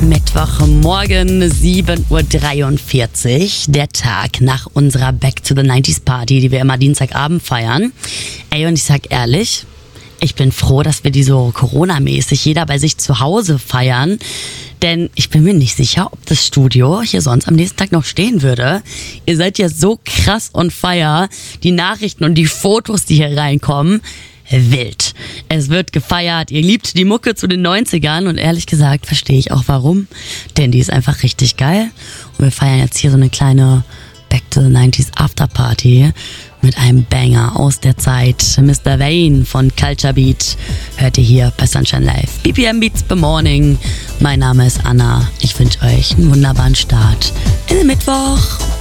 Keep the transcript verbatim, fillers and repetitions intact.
Mittwochmorgen, sieben Uhr dreiundvierzig, der Tag nach unserer Back to the nineties Party, die wir immer Dienstagabend feiern. Ey, und ich sag ehrlich, ich bin froh, dass wir die so Corona-mäßig jeder bei sich zu Hause feiern. Denn ich bin mir nicht sicher, ob das Studio hier sonst am nächsten Tag noch stehen würde. Ihr seid ja so krass on fire. Die Nachrichten und die Fotos, die hier reinkommen, wild. Es wird gefeiert. Ihr liebt die Mucke zu den neunzigern und ehrlich gesagt verstehe ich auch warum. Denn die ist einfach richtig geil. Und wir feiern jetzt hier so eine kleine Back to the nineties Afterparty mit einem Banger aus der Zeit. Mister Wayne von Culture Beat hört ihr hier bei Sunshine Live. B P M Beats by Morning. Mein Name ist Anna. Ich wünsche euch einen wunderbaren Start in den Mittwoch.